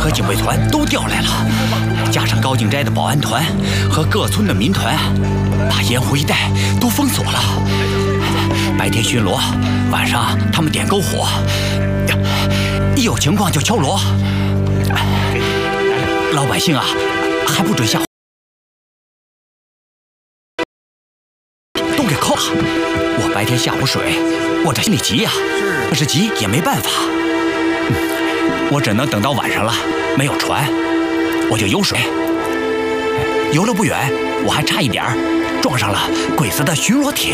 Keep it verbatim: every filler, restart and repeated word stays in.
和警卫团都调来了，加上高景斋的保安团和各村的民团，把盐湖一带都封锁了。白天巡逻，晚上他们点篝火，一有情况就敲锣。老百姓啊，还不准下，都给扣了。我白天下午水，我这心里急呀、啊，可是急也没办法。嗯，我只能等到晚上了，没有船，我就游水。游了不远，我还差一点撞上了鬼子的巡逻艇。